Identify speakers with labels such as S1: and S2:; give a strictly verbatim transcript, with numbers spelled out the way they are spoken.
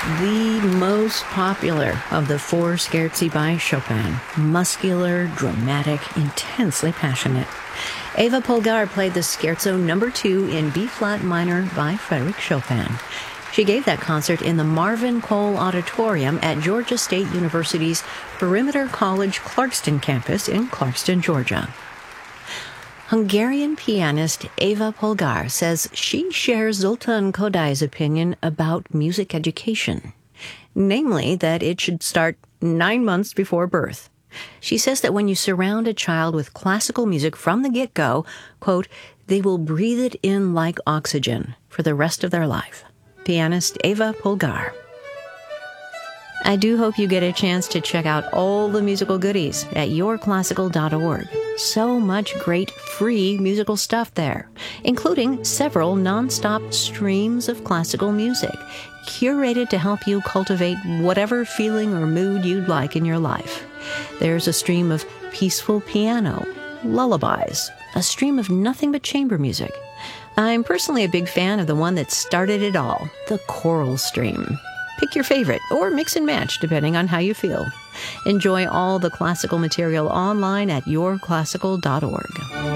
S1: the most popular of the four scherzi by Chopin. Muscular, dramatic, intensely passionate. Eva Polgar played the Scherzo number two in B-flat minor by Frédéric Chopin. She gave that concert in the Marvin Cole Auditorium at Georgia State University's Perimeter College Clarkston campus in Clarkston, Georgia. Hungarian pianist Eva Polgar says she shares Zoltan Kodai's opinion about music education, namely that it should start nine months before birth. She says that when you surround a child with classical music from the get-go, quote, they will breathe it in like oxygen for the rest of their life. Pianist Eva Polgar. I do hope you get a chance to check out all the musical goodies at your classical dot org. So much great free musical stuff there, including several nonstop streams of classical music, curated to help you cultivate whatever feeling or mood you'd like in your life. There's a stream of peaceful piano, lullabies, a stream of nothing but chamber music. I'm personally a big fan of the one that started it all, the choral stream. Pick your favorite, or mix and match, depending on how you feel. Enjoy all the classical material online at your classical dot org.